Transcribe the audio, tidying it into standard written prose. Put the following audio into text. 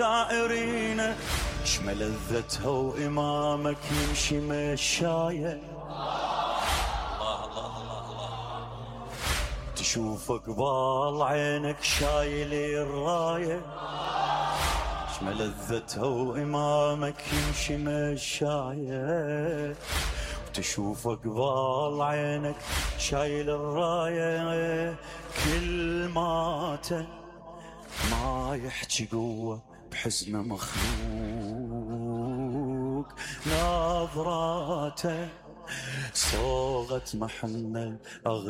دائرينا اش ملذتها وإمامك يمشي مشاية. الله الله الله الله، تشوف قبال عينك شايل الراية، اش ملذتها وإمامك يمشي مشاية، تشوف قبال عينك شايل الراية. كلماته ما يحكي قوة بحزن مخلوق، نظراته صوغة محمل